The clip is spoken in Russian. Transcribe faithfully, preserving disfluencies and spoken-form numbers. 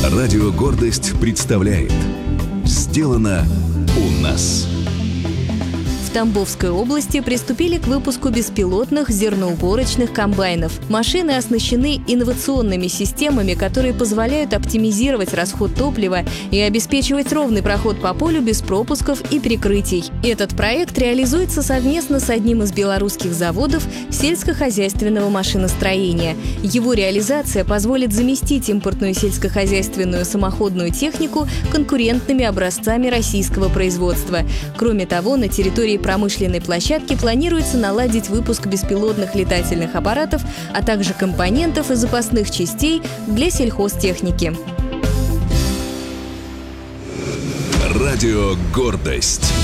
Радио «Гордость» представляет «Сделано у нас». В Тамбовской области приступили к выпуску беспилотных зерноуборочных комбайнов. Машины оснащены инновационными системами, которые позволяют оптимизировать расход топлива и обеспечивать ровный проход по полю без пропусков и перекрытий. Этот проект реализуется совместно с одним из белорусских заводов сельскохозяйственного машиностроения. Его реализация позволит заместить импортную сельскохозяйственную самоходную технику конкурентными образцами российского производства. Кроме того, на территории промышленной площадки планируется наладить выпуск беспилотных летательных аппаратов, а также компонентов и запасных частей для сельхозтехники. Радио «Гордость».